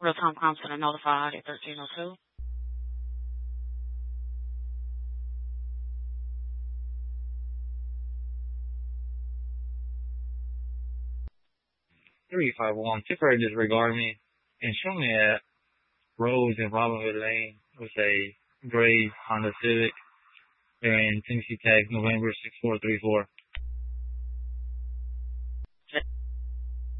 Real-time crime center notified at 1302. 351. Tipper disregarded me and showed me at Rose and Robinhood Lane with a gray Honda Civic. They're in Tennessee Tag, November 6434.